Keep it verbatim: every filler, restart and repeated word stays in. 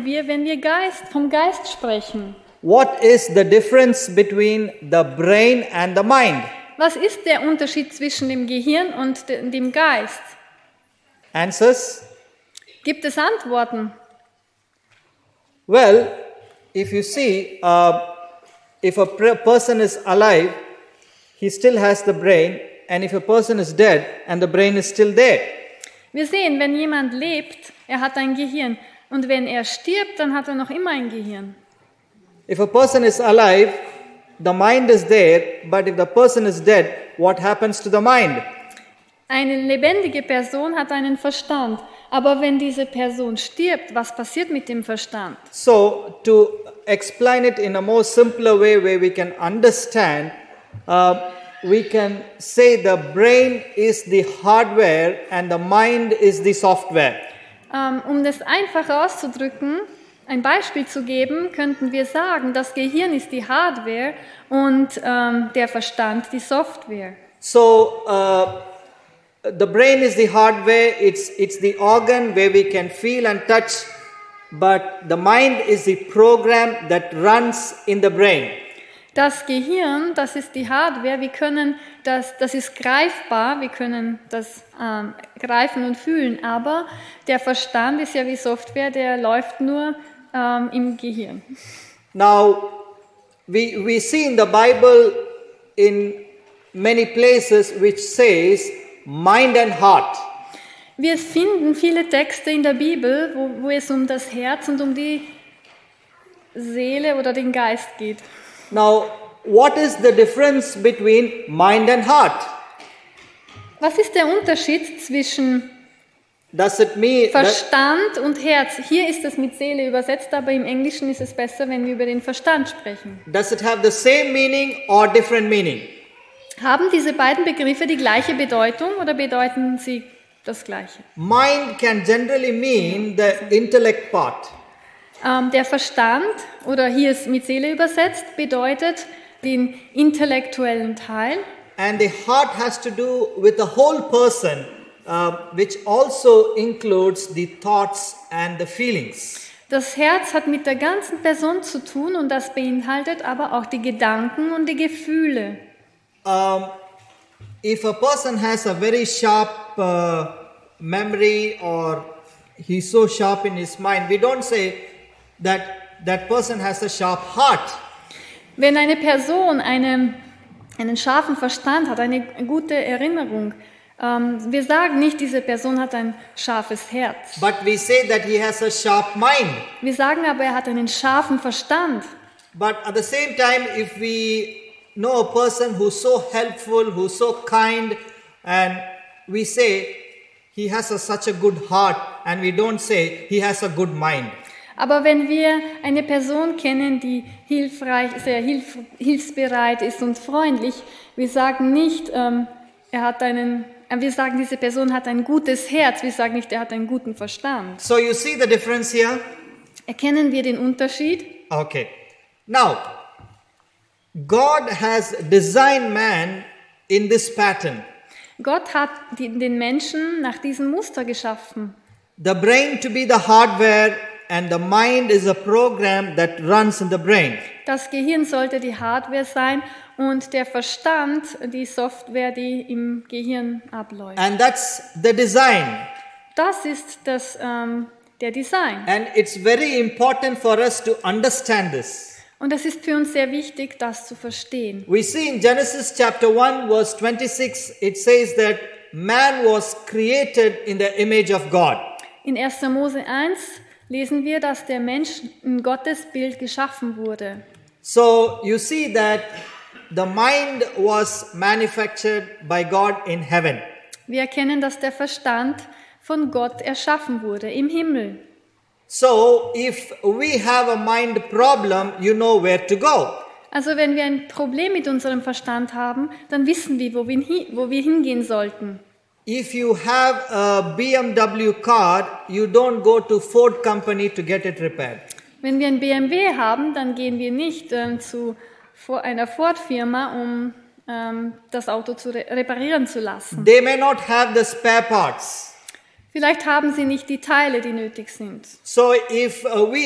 wir, wenn wir Geist, vom Geist sprechen? What is the difference between the brain and the mind? Was ist der Unterschied zwischen dem Gehirn und de- dem Geist? Answers? Gibt es Antworten? Well, if you see, uh, if a per- person is alive, he still has the brain, and if a person is dead, and the brain is still there. Wir sehen, wenn jemand lebt, er hat ein Gehirn. Und wenn er stirbt, dann hat er noch immer ein Gehirn. If a person is alive, the mind is there, but if the person is dead, what happens to the mind? Eine lebendige Person hat einen Verstand. Aber wenn diese Person stirbt, was passiert mit dem Verstand? So, to explain it in a more simpler way where we can understand, uh, we can say the brain is the hardware and the mind is the software. Ähm, um das einfach auszudrücken, ein Beispiel zu geben, könnten wir sagen, das Gehirn ist die Hardware und ähm, der Verstand die Software. So, uh, the brain is the hardware, it's, it's the organ where we can feel and touch, but the mind is the program that runs in the brain. Das Gehirn, das ist die Hardware, wir können das, das ist greifbar, wir können das ähm, greifen und fühlen, aber der Verstand ist ja wie Software, der läuft nur ähm, im Gehirn. Now, we, we see in the Bible in many places which says mind and heart. Wir finden viele Texte in der Bibel, wo, wo es um das Herz und um die Seele oder den Geist geht. Now, what is the difference between mind and heart? Was ist der Unterschied zwischen Does it mean that, Verstand und Herz? Hier ist es mit Seele übersetzt, aber im Englischen ist es besser, wenn wir über den Verstand sprechen. does it have the same meaning or different meaning? Haben diese beiden Begriffe die gleiche Bedeutung oder bedeuten sie das Gleiche? Mind can generally mean the intellect part. Ähm, der Verstand, oder hier ist mit Seele übersetzt, bedeutet den intellektuellen Teil. And the heart has to do with the whole person, uh, which also includes the thoughts and the feelings. Das Herz hat mit der ganzen Person zu tun und das beinhaltet aber auch die Gedanken und die Gefühle. Um, if a person has a very sharp uh, memory or he's so sharp in his mind, we don't say that that person has a sharp heart. Wenn eine Person eine, einen scharfen Verstand hat, eine gute Erinnerung, ähm, wir sagen nicht, diese Person hat ein scharfes Herz. But we say that he has a sharp mind. Wir sagen aber, er hat einen scharfen Verstand. But at the same time, if we know a person who's so helpful, who's so kind, and we say he has a, such a good heart, and we don't say he has a good mind. Aber wenn wir eine Person kennen, die hilfreich, sehr hilf, hilfsbereit ist und freundlich, wir sagen nicht, ähm, er hat einen, äh, wir sagen, diese Person hat ein gutes Herz, wir sagen nicht, er hat einen guten Verstand. So you see the difference here? Erkennen wir den Unterschied? Okay. Now, God has designed man in this pattern. Gott hat die, den Menschen nach diesem Muster geschaffen. The brain to be the hardware and the mind is a program that runs in the brain. Das Gehirn sollte die Hardware sein und der Verstand die Software, die im Gehirn abläuft. And that's the design. Das ist das, ähm, der Design. And it's very important for us to understand this. Und es ist für uns sehr wichtig, das zu verstehen. We see in Genesis chapter one verse twenty-six, it says that man was created in the image of God. In erster Mose eins lesen wir, dass der Mensch in Gottes Bild geschaffen wurde. So you see that the mind was manufactured by God in heaven. Wir erkennen, dass der Verstand von Gott erschaffen wurde im Himmel. So if we have a mind problem, you know where to go. Also wenn wir ein Problem mit unserem Verstand haben, dann wissen wir, wo wir, hin, wo wir hingehen sollten. If you have a B M W car, you don't go to Ford company to get it repaired. Wenn wir ein B M W haben, dann gehen wir nicht ähm, zu einer Ford-Firma, um ähm, das Auto zu re reparieren zu lassen. They may not have the spare parts. Vielleicht haben sie nicht die Teile, die nötig sind. So if uh, we